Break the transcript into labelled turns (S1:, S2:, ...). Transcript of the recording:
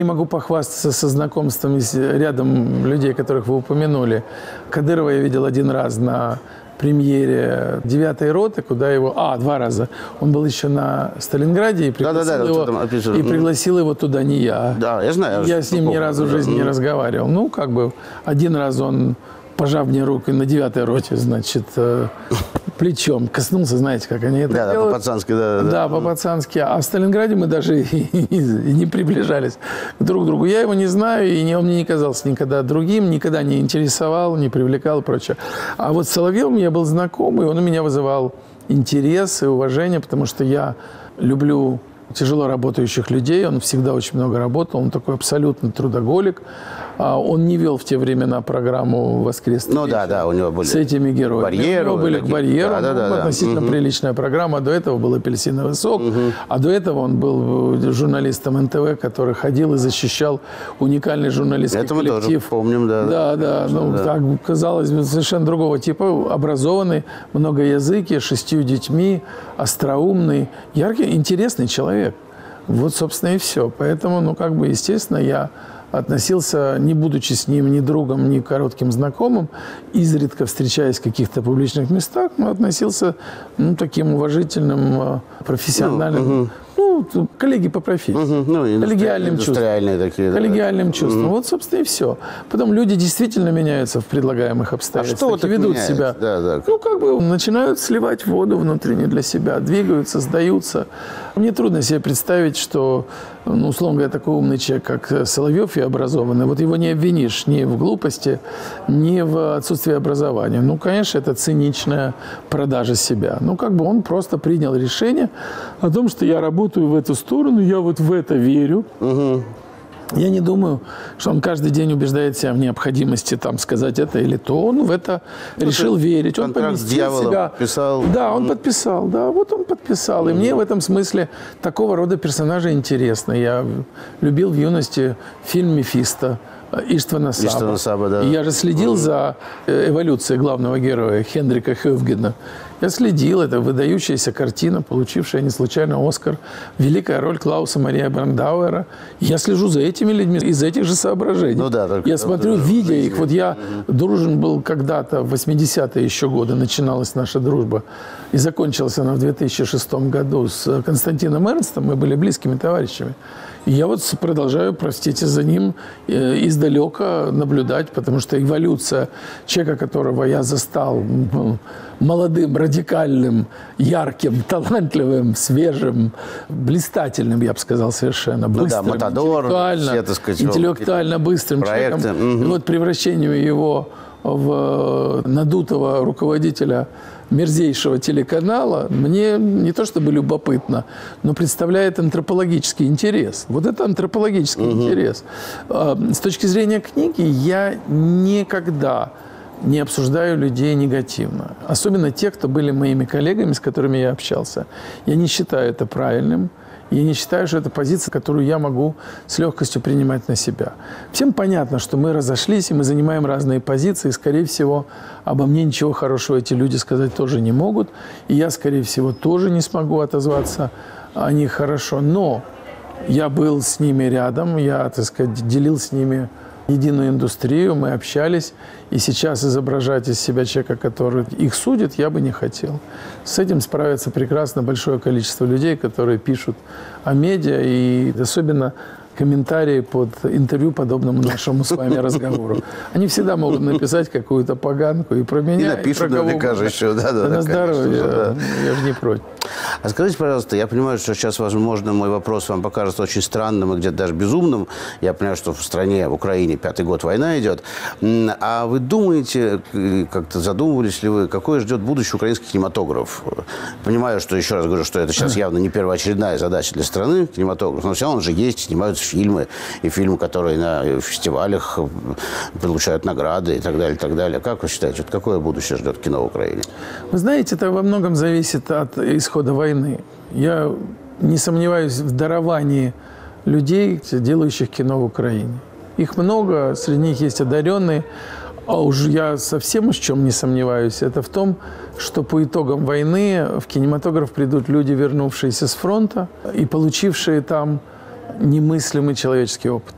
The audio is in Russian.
S1: Не могу похвастаться со знакомствами с рядом людей, которых вы упомянули. Кадырова я видел один раз на премьере 9-й роты, куда его... 2 раза. Он был еще на Сталинграде и пригласил его туда не я.
S2: Да, я знаю.
S1: Я с ним ни разу в жизни не разговаривал. Ну, как бы, один раз он, пожав мне руку на 9-й роте, значит, плечом коснулся, знаете, как они это делают.
S2: Да, по-пацански, да.
S1: Да, по-пацански. А в Сталинграде мы даже и не приближались друг к другу. Я его не знаю, и он мне не казался никогда другим, никогда не интересовал, не привлекал и прочее. А вот с Соловьевым я был знаком, и он у меня вызывал интерес и уважение, потому что я люблю тяжело работающих людей, он всегда очень много работал, он такой абсолютно трудоголик. Он не вел в те времена программу «Воскресный вечер».
S2: Да, у него были
S1: с этими героями.
S2: Барьеры.
S1: У него были к барьеру, относительно приличная программа. До этого был «Апельсиновый сок», а до этого он был журналистом НТВ, который ходил и защищал уникальный журналистский коллектив.
S2: Это мы тоже помним, да.
S1: Да. Так казалось, совершенно другого типа, образованный, многоязыкий, 6 детьми, остроумный, яркий, интересный человек. Вот, собственно, и все. Поэтому, естественно, я относился, не будучи с ним ни другом, ни коротким знакомым, изредка встречаясь в каких-то публичных местах, но относился таким уважительным, профессиональным, коллеги по профессии, коллегиальным чувством. Коллегиальным чувством. Вот, собственно, и все. Потом люди действительно меняются в предлагаемых обстоятельствах. Ведут себя. Начинают сливать воду внутреннюю для себя, двигаются, сдаются. Мне трудно себе представить, что, условно говоря, такой умный человек, как Соловьев и образованный, вот его не обвинишь ни в глупости, ни в отсутствии образования. Конечно, это циничная продажа себя. Он просто принял решение о том, что я работаю в эту сторону, я вот в это верю. Я не думаю, что он каждый день убеждает себя в необходимости сказать это или то. Он в это решил верить. Он поместил себя.
S2: Подписал.
S1: Да, он подписал. Да, вот он подписал. И мне в этом смысле такого рода персонажи интересны. Я любил в юности фильм «Мефисто» Иштвана Саба.
S2: Да.
S1: И я же следил за эволюцией главного героя Хендрика Хёвгена. Я следил. Это выдающаяся картина, получившая не случайно Оскар. Великая роль Клауса Мария Брандауэра. Я слежу за этими людьми из этих же соображений. Я смотрю, видя их. Вот я дружен был когда-то, в 80-е еще годы начиналась наша дружба. И закончилась она в 2006 году с Константином Эрнстом. Мы были близкими товарищами. И я вот продолжаю, простите, за ним издалека наблюдать, потому что эволюция человека, которого я застал молодым, радикальным, ярким, талантливым, свежим, блистательным, я бы сказал, совершенно быстрым,
S2: Матадор,
S1: интеллектуально быстрым человеком. И вот превращением его в надутого руководителя мерзейшего телеканала мне не то чтобы любопытно, но представляет антропологический интерес. Вот это антропологический интерес. С точки зрения книги я никогда не обсуждаю людей негативно. Особенно те, кто были моими коллегами, с которыми я общался. Я не считаю это правильным. Я не считаю, что это позиция, которую я могу с легкостью принимать на себя. Всем понятно, что мы разошлись, и мы занимаем разные позиции. И, скорее всего, обо мне ничего хорошего эти люди сказать тоже не могут. И я, скорее всего, тоже не смогу отозваться о них хорошо. Но я был с ними рядом, я, делил с ними единую индустрию, мы общались. И сейчас изображать из себя человека, который их судит, я бы не хотел. С этим справится прекрасно большое количество людей, которые пишут о медиа, и особенно комментарии под интервью, подобному нашему с вами разговору. Они всегда могут написать какую-то поганку и про меня,
S2: и напишут наверняка же еще.
S1: На здоровье, я же не против.
S2: А скажите, пожалуйста, я понимаю, что сейчас, возможно, мой вопрос вам покажется очень странным и где-то даже безумным. Я понимаю, что в стране, в Украине 5-й год война идет. А вы думаете, как-то задумывались ли вы, какое ждет будущее украинский кинематограф? Понимаю, что, еще раз говорю, что это сейчас явно не первоочередная задача для страны, кинематограф, но все равно он же есть, снимаются фильмы, и фильмы, которые на фестивалях получают награды и так далее, и так далее. Как вы считаете, какое будущее ждет кино в Украине?
S1: Вы знаете, это во многом зависит от исхода войны. Я не сомневаюсь в даровании людей, делающих кино в Украине. Их много, среди них есть одаренные. А уж я совсем уж в чем не сомневаюсь, это в том, что по итогам войны в кинематограф придут люди, вернувшиеся с фронта и получившие там немыслимый человеческий опыт.